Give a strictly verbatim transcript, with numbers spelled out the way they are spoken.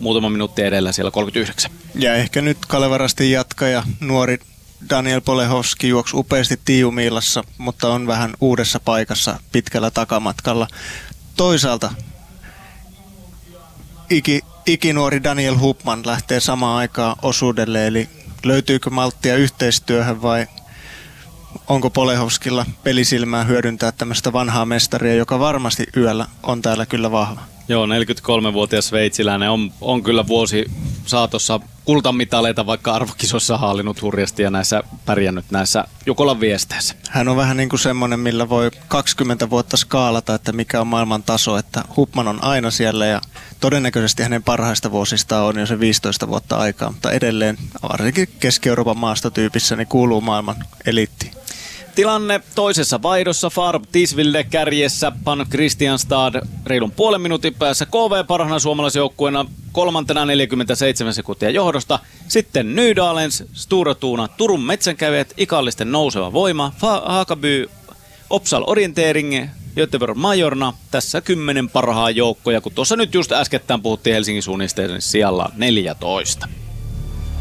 muutama minuutti edellä siellä kolmekymmentäyhdeksän. Ja ehkä nyt Kalevarastin jatkaja, nuori Daniel Polehovski juoksi upeasti Tiiumiilassa, mutta on vähän uudessa paikassa pitkällä takamatkalla. Toisaalta iki, ikinuori Daniel Hupman lähtee samaan aikaan osuudelle, eli löytyykö malttia yhteistyöhön vai onko Polehovskilla pelisilmää hyödyntää tämmöistä vanhaa mestaria, joka varmasti yöllä on täällä kyllä vahva. Joo, neljäkymmentäkolmevuotias sveitsiläinen on, on kyllä vuosi saatossa kultamitaleita, vaikka arvokisossa hallinnut hurjasti ja näissä pärjännyt näissä Jukolan viesteissä. Hän on vähän niin kuin semmoinen, millä voi kaksikymmentä vuotta skaalata, että mikä on maailman taso, että Hupman on aina siellä ja todennäköisesti hänen parhaista vuosista on jo se viisitoista vuotta aikaa, mutta edelleen varsinkin Keski-Euroopan maastotyypissä niin kuuluu maailman eliittiin. Tilanne toisessa vaihdossa, Farb Tisvilde kärjessä, Pan Kristianstad reilun puolen minuutin päässä, K V parhaana suomalaisjoukkueena kolmantena neljäkymmentäseitsemän sekuntia johdosta, sitten Nydalens, Stora Tuuna, Turun metsänkävijät, Ikallisten nouseva voima, Hakaby, Opsal Orientering, Göteborg Majorna, tässä kymmenen parhaan joukkoja, kun tuossa nyt just äskettäin puhuttiin Helsingin suunnisteiden sijalla neljätoista.